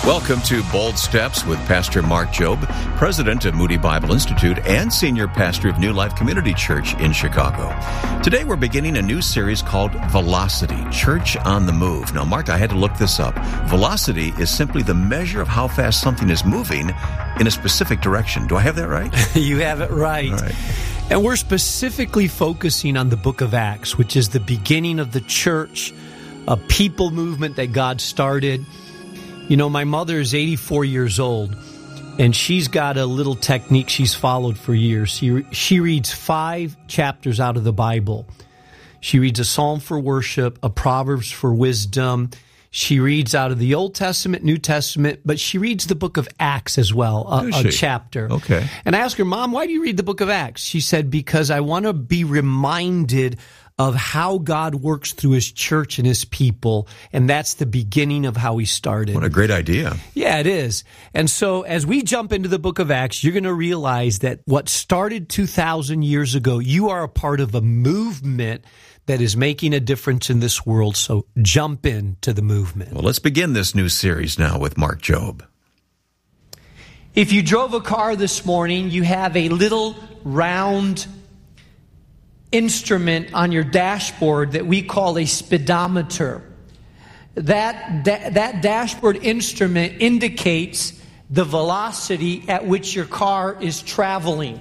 Welcome to Bold Steps with Pastor Mark Jobe, President of Moody Bible Institute and Senior Pastor of New Life Community Church in Chicago. Today we're beginning a new series called Velocity, Church on the Move. Now, Mark, I had to look this up. Velocity is simply the measure of how fast something is moving in a specific direction. Do I have that right? You have it right. All right. And we're specifically focusing on the book of Acts, which is the beginning of the church, a people movement that God started. You know, my mother is 84 years old, and she's got a little technique she's followed for years. She reads 5 chapters out of the Bible. She reads a Psalm for worship, a Proverbs for wisdom. She reads out of the Old Testament, New Testament, but she reads the book of Acts as well, a chapter. Okay. And I asked her, Mom, why do you read the book of Acts? She said, because I want to be reminded of how God works through His church and His people, and that's the beginning of how He started. What a great idea. Yeah, it is. And so as we jump into the book of Acts, you're going to realize that what started 2,000 years ago, you are a part of a movement that is making a difference in this world, so jump into the movement. Well, let's begin this new series now with Mark Jobe. If you drove a car this morning, you have a little round instrument on your dashboard that we call a speedometer. That dashboard instrument indicates the velocity at which your car is traveling.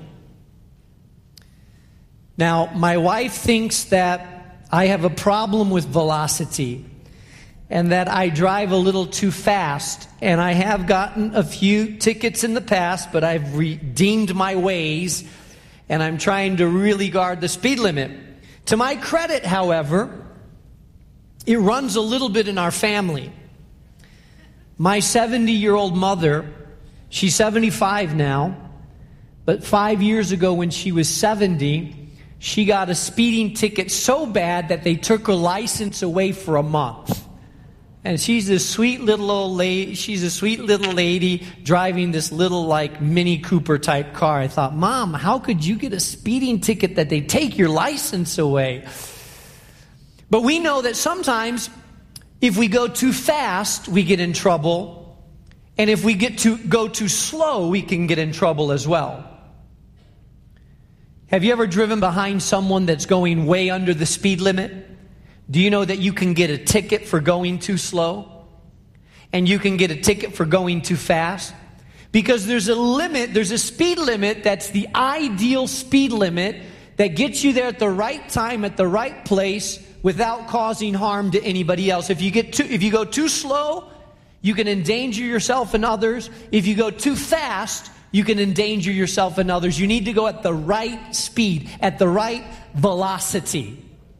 Now, my wife thinks that I have a problem with velocity and that I drive a little too fast. And I have gotten a few tickets in the past, but I've redeemed my ways, and I'm trying to really guard the speed limit. To my credit, however, it runs a little bit in our family. My 70-year-old mother, she's 75 now, but 5 years ago when she was 70, she got a speeding ticket so bad that they took her license away for a month. And she's a sweet little old lady. She's a sweet little lady driving this little like Mini Cooper type car. I thought, Mom, how could you get a speeding ticket that they take your license away? But we know that sometimes if we go too fast, we get in trouble. And if we go too slow, we can get in trouble as well. Have you ever driven behind someone that's going way under the speed limit? Do you know that you can get a ticket for going too slow? And you can get a ticket for going too fast? Because there's a limit, there's a speed limit that's the ideal speed limit that gets you there at the right time, at the right place, without causing harm to anybody else. If you go too slow, you can endanger yourself and others. If you go too fast, you can endanger yourself and others. You need to go at the right speed, at the right velocity.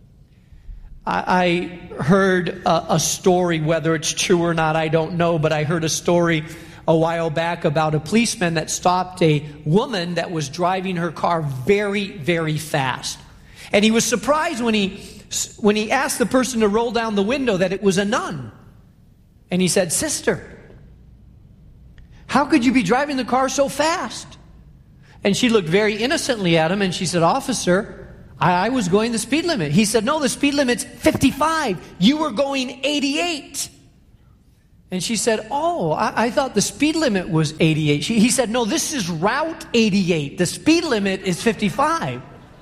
I heard a story, whether it's true or not, I don't know, but I heard a story a while back about a policeman that stopped a woman that was driving her car very, very fast. And he was surprised when he asked the person to roll down the window that it was a nun. And he said, Sister, how could you be driving the car so fast? And she looked very innocently at him and she said, Officer, I was going the speed limit. He said, no, the speed limit's 55. You were going 88. And she said, oh, I thought the speed limit was 88. He said, no, this is Route 88. The speed limit is 55.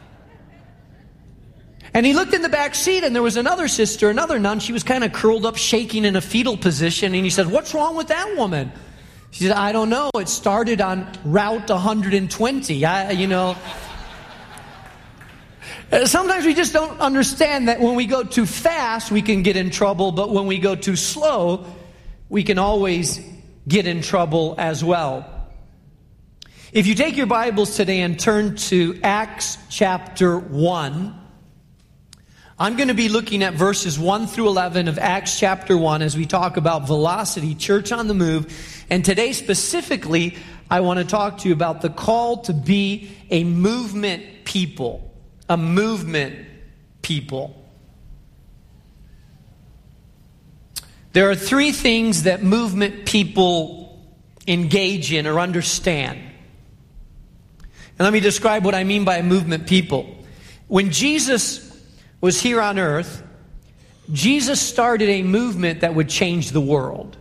And he looked in the back seat and there was another sister, another nun. She was kind of curled up, shaking in a fetal position. And he said, what's wrong with that woman? She said, I don't know. It started on Route 120. Sometimes we just don't understand that when we go too fast, we can get in trouble, but when we go too slow, we can always get in trouble as well. If you take your Bibles today and turn to Acts chapter 1, I'm going to be looking at verses 1 through 11 of Acts chapter 1 as we talk about velocity, church on the move. And today specifically, I want to talk to you about the call to be a movement people. A movement people. There are 3 things that movement people engage in or understand. And let me describe what I mean by a movement people. When Jesus was here on earth, Jesus started a movement that would change the world.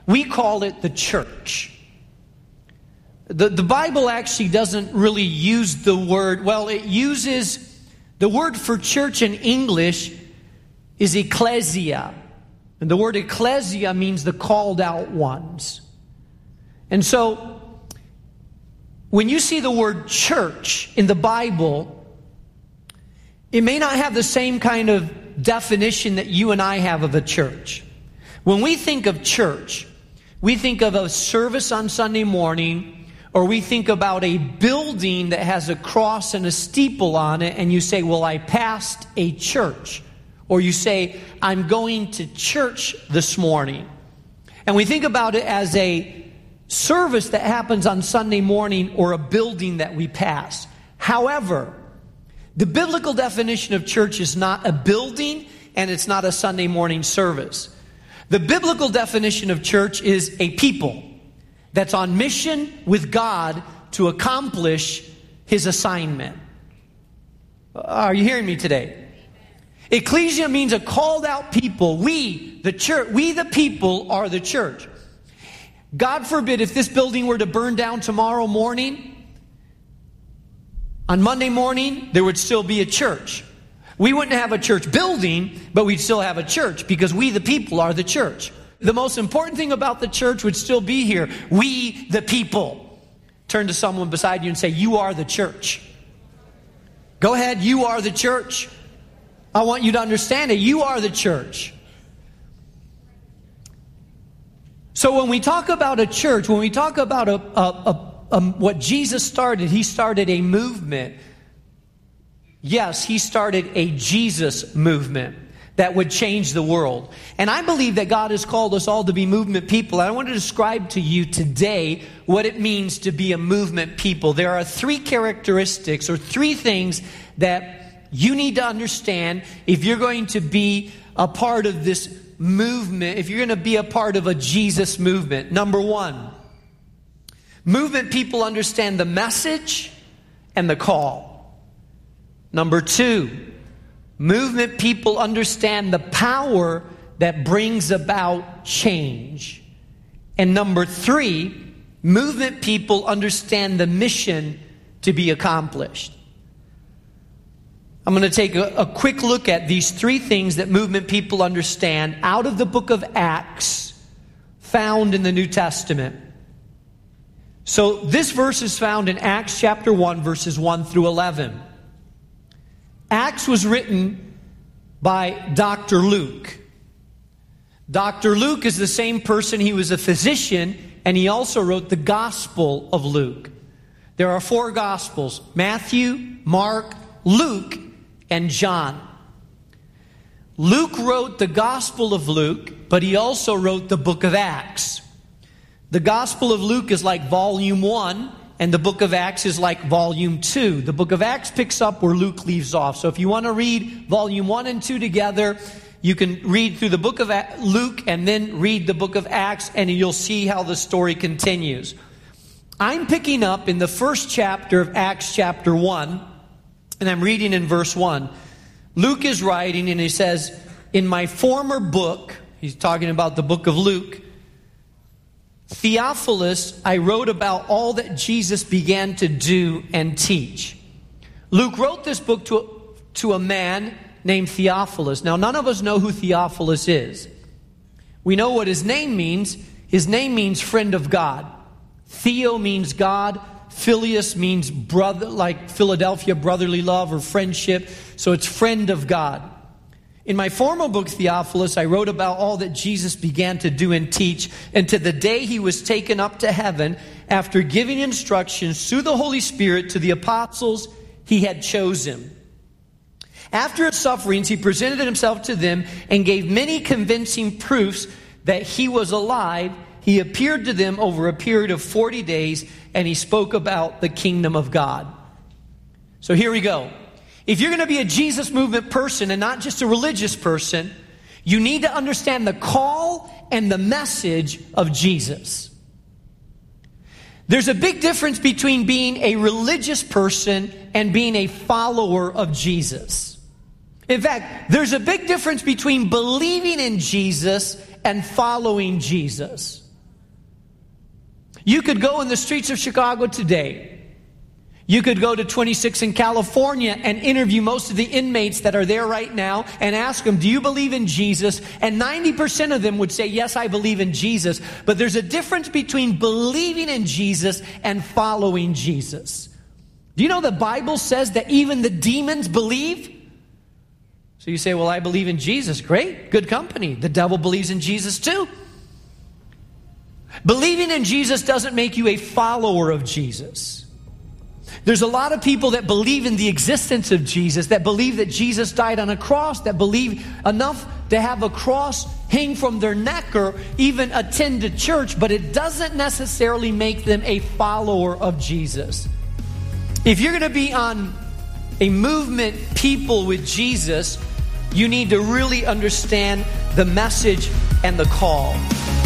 We call it the church. The Bible actually doesn't really use the word, well, it uses, the word for church in English is ecclesia. And the word ecclesia means the called out ones. And so, when you see the word church in the Bible, it may not have the same kind of definition that you and I have of a church. When we think of church, we think of a service on Sunday morning, or we think about a building that has a cross and a steeple on it, and you say, well, I passed a church. Or you say, I'm going to church this morning. And we think about it as a service that happens on Sunday morning or a building that we pass. However, the biblical definition of church is not a building and it's not a Sunday morning service. The biblical definition of church is a people that's on mission with God to accomplish His assignment. Are you hearing me today? Ecclesia means a called out people. We, the church, we the people are the church. God forbid if this building were to burn down tomorrow morning, on Monday morning, there would still be a church. We wouldn't have a church building, but we'd still have a church because we the people are the church. The most important thing about the church would still be here. We the people. Turn to someone beside you and say, you are the church. Go ahead, you are the church. I want you to understand it. You are the church. So when we talk about a church, when we talk about what Jesus started, He started a movement. Yes, He started a Jesus movement that would change the world. And I believe that God has called us all to be movement people. I want to describe to you today what it means to be a movement people. There are 3 characteristics or 3 things that you need to understand if you're going to be a part of this movement, if you're going to be a part of a Jesus movement. Number 1, movement people understand the message and the call. Number 2, movement people understand the power that brings about change. And number 3, movement people understand the mission to be accomplished. I'm going to take a quick look at these 3 things that movement people understand out of the book of Acts found in the New Testament. So this verse is found in Acts chapter 1, verses 1 through 11. Acts was written by Dr. Luke. Dr. Luke is the same person. He was a physician, and he also wrote the Gospel of Luke. There are 4 Gospels: Matthew, Mark, Luke, and John. Luke wrote the Gospel of Luke, but he also wrote the book of Acts. The Gospel of Luke is like volume 1, and the book of Acts is like volume 2. The book of Acts picks up where Luke leaves off. So if you want to read volume 1 and 2 together, you can read through the book of Luke and then read the book of Acts, and you'll see how the story continues. I'm picking up in the first chapter of Acts chapter 1, and I'm reading in verse 1. Luke is writing, and he says, in my former book, he's talking about the book of Luke, Theophilus, I wrote about all that Jesus began to do and teach. Luke wrote this book to a man named Theophilus. Now, none of us know who Theophilus is. We know what his name means. His name means friend of God. Theo means God. Phileus means brother, like Philadelphia, brotherly love or friendship. So it's friend of God. In my former book, Theophilus, I wrote about all that Jesus began to do and teach, and to the day He was taken up to heaven, after giving instructions through the Holy Spirit to the apostles He had chosen. After His sufferings, He presented Himself to them and gave many convincing proofs that He was alive. He appeared to them over a period of 40 days, and He spoke about the kingdom of God. So here we go. If you're going to be a Jesus movement person and not just a religious person, you need to understand the call and the message of Jesus. There's a big difference between being a religious person and being a follower of Jesus. In fact, there's a big difference between believing in Jesus and following Jesus. You could go in the streets of Chicago today. You could go to 26 in California and interview most of the inmates that are there right now and ask them, do you believe in Jesus? And 90% of them would say, yes, I believe in Jesus. But there's a difference between believing in Jesus and following Jesus. Do you know the Bible says that even the demons believe? So you say, well, I believe in Jesus. Great, good company. The devil believes in Jesus too. Believing in Jesus doesn't make you a follower of Jesus. There's a lot of people that believe in the existence of Jesus, that believe that Jesus died on a cross, that believe enough to have a cross hang from their neck or even attend a church, but it doesn't necessarily make them a follower of Jesus. If you're going to be on a movement people with Jesus, you need to really understand the message and the call.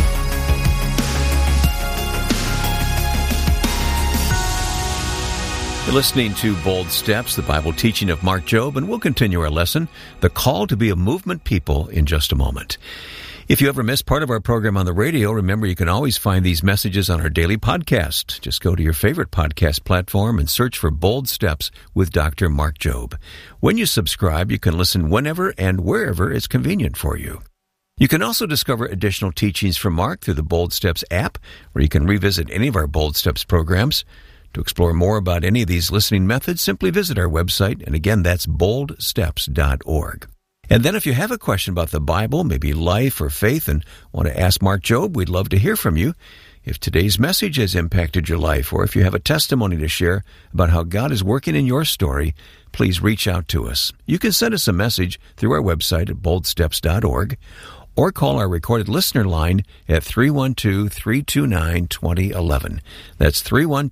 You're listening to Bold Steps, the Bible teaching of Mark Jobe, and we'll continue our lesson, The Call to be a Movement People, in just a moment. If you ever miss part of our program on the radio, remember you can always find these messages on our daily podcast. Just go to your favorite podcast platform and search for Bold Steps with Dr. Mark Jobe. When you subscribe, you can listen whenever and wherever it's convenient for you. You can also discover additional teachings from Mark through the Bold Steps app, where you can revisit any of our Bold Steps programs. To explore more about any of these listening methods, simply visit our website, and again, that's boldsteps.org. And then if you have a question about the Bible, maybe life or faith, and want to ask Mark Jobe, we'd love to hear from you. If today's message has impacted your life, or if you have a testimony to share about how God is working in your story, please reach out to us. You can send us a message through our website at boldsteps.org, or call our recorded listener line at 312-329-2011. That's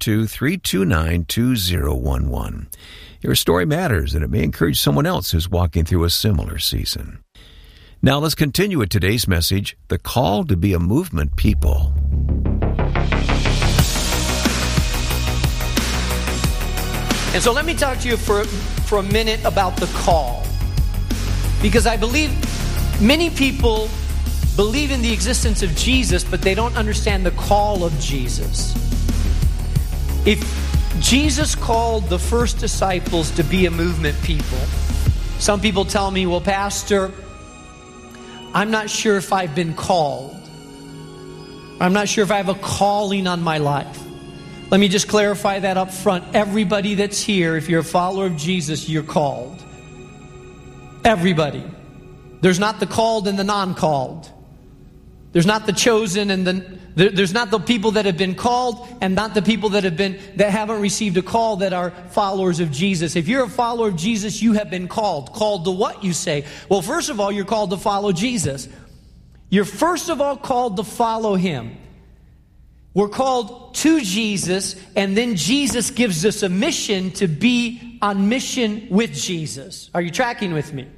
312-329-2011. Your story matters, and it may encourage someone else who's walking through a similar season. Now let's continue with today's message, The Call to be a Movement People. And so let me talk to you for a minute about the call. Because I believe many people believe in the existence of Jesus, but they don't understand the call of Jesus. If Jesus called the first disciples to be a movement people, some people tell me, well, Pastor, I'm not sure if I've been called. I'm not sure if I have a calling on my life. Let me just clarify that up front. Everybody that's here, if you're a follower of Jesus, you're called. Everybody. There's not the called and the non-called. There's not the chosen and there's not the people that have been called and not the people that haven't received a call that are followers of Jesus. If you're a follower of Jesus, you have been called. Called to what, you say? Well, first of all, you're called to follow Jesus. You're first of all called to follow Him. We're called to Jesus, and then Jesus gives us a mission to be on mission with Jesus. Are you tracking with me?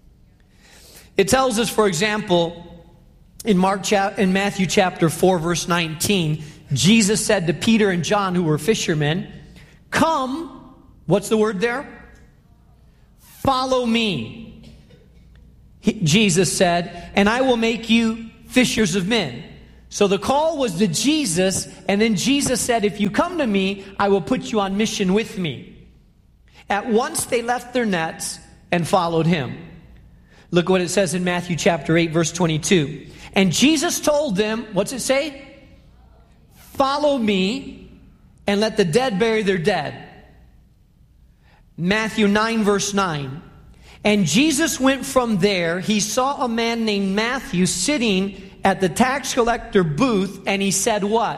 It tells us, for example, in Matthew chapter 4, verse 19, Jesus said to Peter and John, who were fishermen, come, what's the word there? Follow me. Jesus said, and I will make you fishers of men. So the call was to Jesus, and then Jesus said, if you come to me, I will put you on mission with me. At once they left their nets and followed Him. Look what it says in Matthew chapter 8, verse 22. And Jesus told them, what's it say? Follow me and let the dead bury their dead. Matthew 9, verse 9. And Jesus went from there. He saw a man named Matthew sitting at the tax collector booth, and he said what?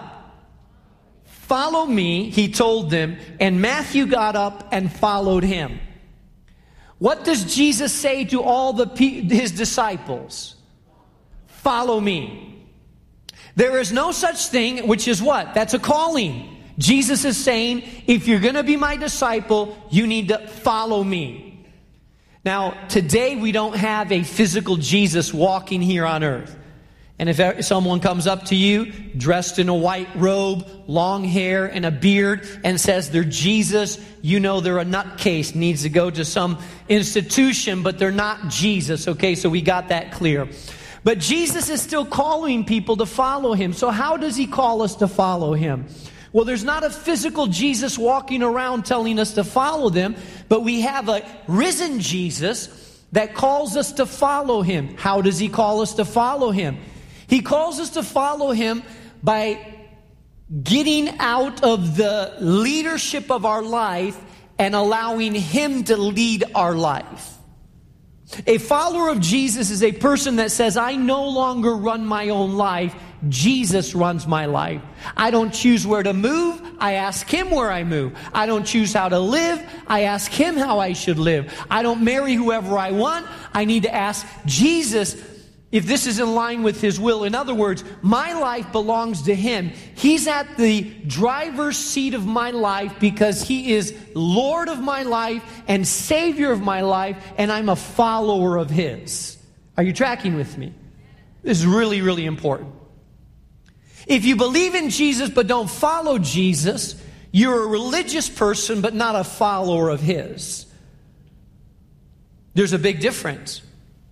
Follow me, he told them. And Matthew got up and followed him. What does Jesus say to all his disciples? Follow me. There is no such thing, which is what? That's a calling. Jesus is saying, if you're going to be my disciple, you need to follow me. Now, today we don't have a physical Jesus walking here on earth. And if someone comes up to you, dressed in a white robe, long hair, and a beard, and says they're Jesus, you know they're a nutcase, needs to go to some institution, but they're not Jesus. Okay, so we got that clear. But Jesus is still calling people to follow him. So how does he call us to follow him? Well, there's not a physical Jesus walking around telling us to follow them, but we have a risen Jesus that calls us to follow him. How does he call us to follow him? He calls us to follow him by getting out of the leadership of our life and allowing him to lead our life. A follower of Jesus is a person that says, I no longer run my own life. Jesus runs my life. I don't choose where to move. I ask him where I move. I don't choose how to live. I ask him how I should live. I don't marry whoever I want. I need to ask Jesus if this is in line with his will. In other words, my life belongs to him. He's at the driver's seat of my life because he is Lord of my life and Savior of my life, and I'm a follower of his. Are you tracking with me? This is really, really important. If you believe in Jesus but don't follow Jesus, you're a religious person but not a follower of his. There's a big difference.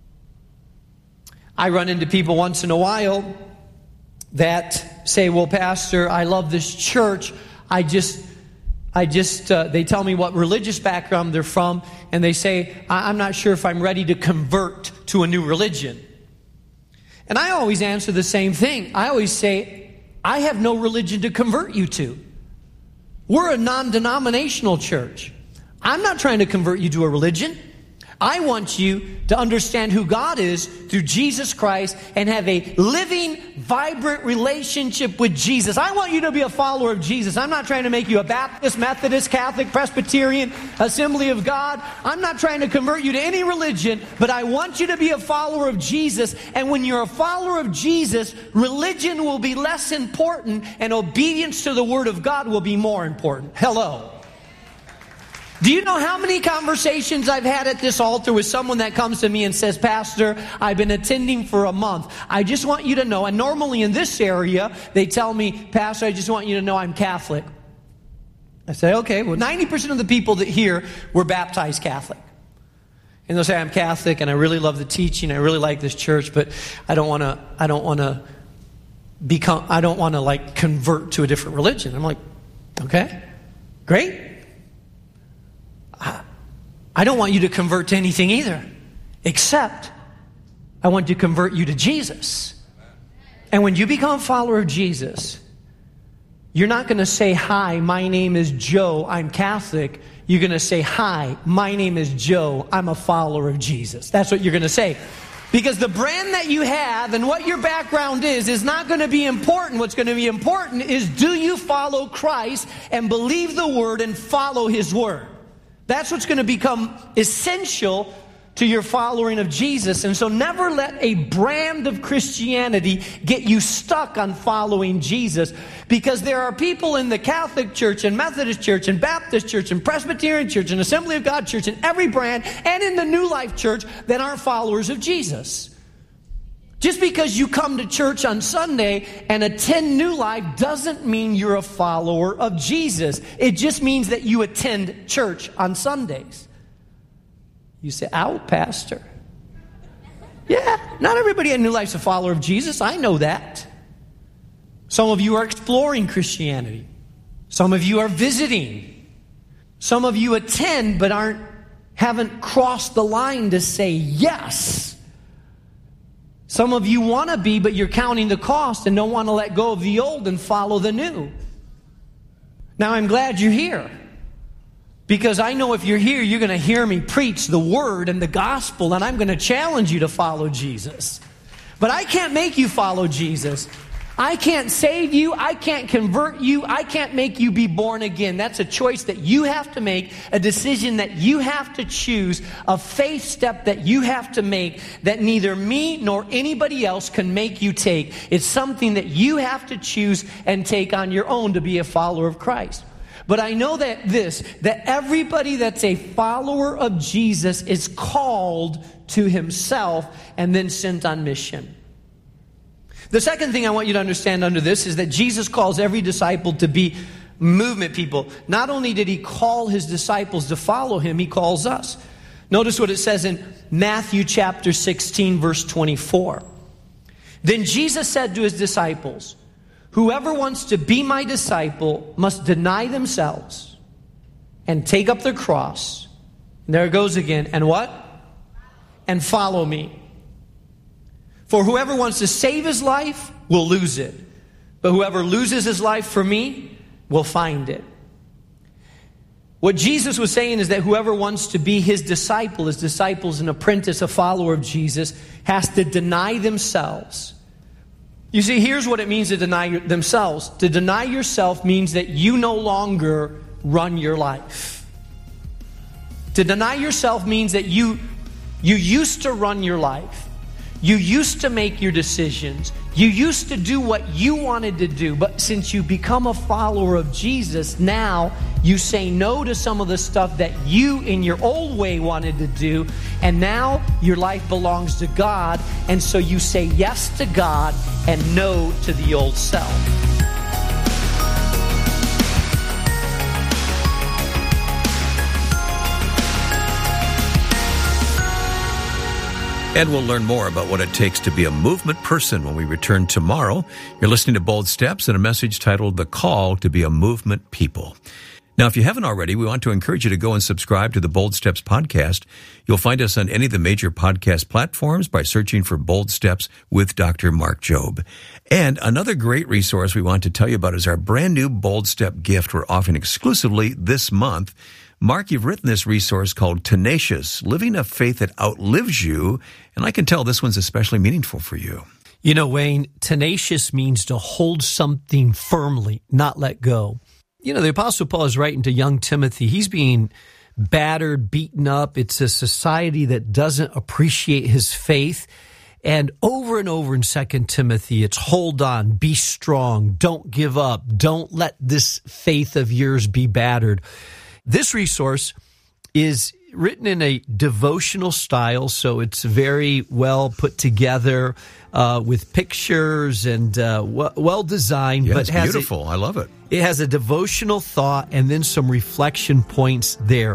I run into people once in a while that say, well, Pastor, I love this church. They tell me what religious background they're from, and they say, I'm not sure if I'm ready to convert to a new religion. And I always answer the same thing. I always say, I have no religion to convert you to. We're a non-denominational church. I'm not trying to convert you to a religion. I want you to understand who God is through Jesus Christ and have a living, vibrant relationship with Jesus. I want you to be a follower of Jesus. I'm not trying to make you a Baptist, Methodist, Catholic, Presbyterian, Assembly of God. I'm not trying to convert you to any religion, but I want you to be a follower of Jesus. And when you're a follower of Jesus, religion will be less important and obedience to the Word of God will be more important. Hello. Do you know how many conversations I've had at this altar with someone that comes to me and says, Pastor, I've been attending for a month. I just want you to know, and normally in this area, they tell me, Pastor, I just want you to know I'm Catholic. I say, okay, well, 90% of the people that here were baptized Catholic. And they'll say, I'm Catholic and I really love the teaching. I really like this church, but I don't want to like convert to a different religion. I'm like, okay, great. I don't want you to convert to anything either, except I want to convert you to Jesus. And when you become a follower of Jesus, you're not going to say, hi, my name is Joe, I'm Catholic. You're going to say, hi, my name is Joe, I'm a follower of Jesus. That's what you're going to say. Because the brand that you have and what your background is not going to be important. What's going to be important is, do you follow Christ and believe the Word and follow His Word? That's what's going to become essential to your following of Jesus. And so never let a brand of Christianity get you stuck on following Jesus. Because there are people in the Catholic Church and Methodist Church and Baptist Church and Presbyterian Church and Assembly of God Church and every brand and in the New Life Church that aren't followers of Jesus. Just because you come to church on Sunday and attend New Life doesn't mean you're a follower of Jesus. It just means that you attend church on Sundays. You say, ow, Pastor. Yeah, not everybody at New Life's a follower of Jesus. I know that. Some of you are exploring Christianity. Some of you are visiting. Some of you attend but haven't crossed the line to say yes. Some of you want to be, but you're counting the cost and don't want to let go of the old and follow the new. Now, I'm glad you're here. Because I know if you're here, you're going to hear me preach the Word and the gospel, and I'm going to challenge you to follow Jesus. But I can't make you follow Jesus. I can't save you. I can't convert you. I can't make you be born again. That's a choice that you have to make, a decision that you have to choose, a faith step that you have to make that neither me nor anybody else can make you take. It's something that you have to choose and take on your own to be a follower of Christ. But I know that everybody that's a follower of Jesus is called to himself and then sent on mission. The second thing I want you to understand under this is that Jesus calls every disciple to be movement people. Not only did he call his disciples to follow him, he calls us. Notice what it says in Matthew chapter 16, verse 24. Then Jesus said to his disciples, whoever wants to be my disciple must deny themselves and take up their cross. And there it goes again. And what? And follow me. For whoever wants to save his life will lose it. But whoever loses his life for me will find it. What Jesus was saying is that whoever wants to be his disciple, an apprentice, a follower of Jesus, has to deny themselves. You see, here's what it means to deny themselves. To deny yourself means that you no longer run your life. To deny yourself means that you used to run your life. You used to make your decisions. You used to do what you wanted to do. But since you become a follower of Jesus, now you say no to some of the stuff that you in your old way wanted to do. And now your life belongs to God. And so you say yes to God and no to the old self. And we'll learn more about what it takes to be a movement person when we return tomorrow. You're listening to Bold Steps and a message titled The Call to Be a Movement People. Now, if you haven't already, we want to encourage you to go and subscribe to the Bold Steps podcast. You'll find us on any of the major podcast platforms by searching for Bold Steps with Dr. Mark Jobe. And another great resource we want to tell you about is our brand new Bold Step gift we're offering exclusively this month. Mark, you've written this resource called Tenacious, Living a Faith That Outlives You, and I can tell this one's especially meaningful for you. You know, Wayne, tenacious means to hold something firmly, not let go. You know, the Apostle Paul is writing to young Timothy. He's being battered, beaten up. It's a society that doesn't appreciate his faith. And over in 2 Timothy, it's hold on, be strong, don't give up, don't let this faith of yours be battered. This resource is written in a devotional style, so it's very well put together with pictures and well designed. Yeah, but it's beautiful. I love it. It has a devotional thought and then some reflection points there.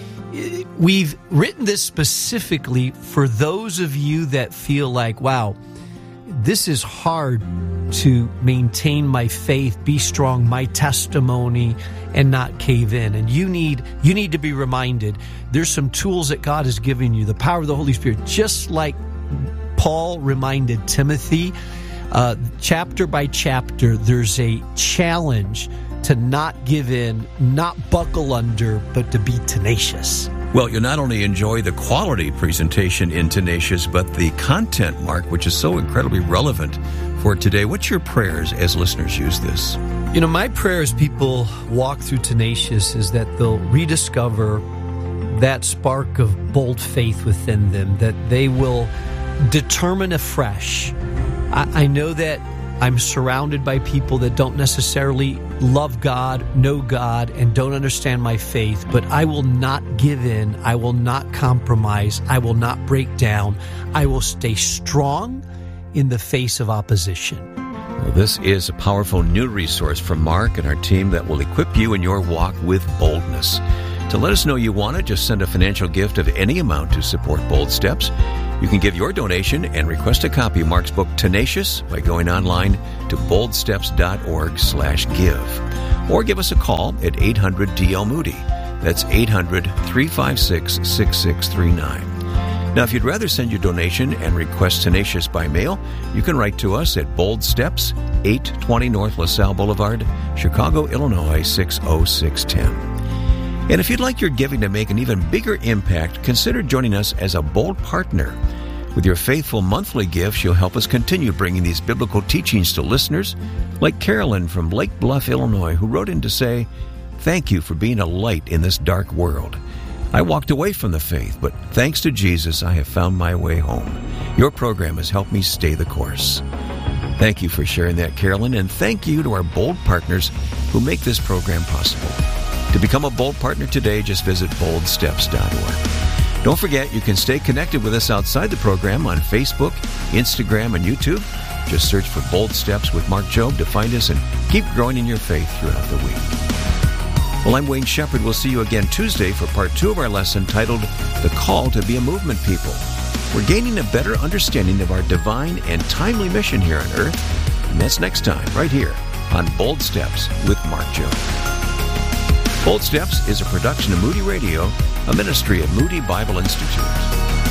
We've written this specifically for those of you that feel like, wow, this is hard to maintain my faith, be strong, my testimony, and not cave in. And you need to be reminded there's some tools that God has given you, the power of the Holy Spirit, just like Paul reminded Timothy. Chapter by chapter, there's a challenge to not give in, not buckle under, but to be tenacious. Well, you'll not only enjoy the quality presentation in Tenacious, but the content, Mark, which is so incredibly relevant for today. What's your prayers as listeners use this? You know, my prayer as people walk through Tenacious is that they'll rediscover that spark of bold faith within them, that they will determine afresh. I know that I'm surrounded by people that don't necessarily love God, know God, and don't understand my faith, but I will not give in. I will not compromise. I will not break down. I will stay strong in the face of opposition. Well, this is a powerful new resource from Mark and our team that will equip you in your walk with boldness. To let us know you want it, just send a financial gift of any amount to support Bold Steps. You can give your donation and request a copy of Mark's book, Tenacious, by going online to boldsteps.org/give. Or give us a call at 800-DL-MOODY. That's 800-356-6639. Now, if you'd rather send your donation and request Tenacious by mail, you can write to us at Bold Steps, 820 North LaSalle Boulevard, Chicago, Illinois, 60610. And if you'd like your giving to make an even bigger impact, consider joining us as a Bold partner. With your faithful monthly gifts, you'll help us continue bringing these biblical teachings to listeners like Carolyn from Lake Bluff, Illinois, who wrote in to say, "Thank you for being a light in this dark world. I walked away from the faith, but thanks to Jesus, I have found my way home. Your program has helped me stay the course." Thank you for sharing that, Carolyn, and thank you to our Bold partners who make this program possible. To become a Bold partner today, just visit boldsteps.org. Don't forget, you can stay connected with us outside the program on Facebook, Instagram, and YouTube. Just search for Bold Steps with Mark Jobe to find us and keep growing in your faith throughout the week. Well, I'm Wayne Shepherd. We'll see you again Tuesday for part 2 of our lesson titled The Call to Be a Movement People. we're gaining a better understanding of our divine and timely mission here on earth. And that's next time, right here on Bold Steps with Mark Jobe. Bold Steps is a production of Moody Radio, a ministry of Moody Bible Institute.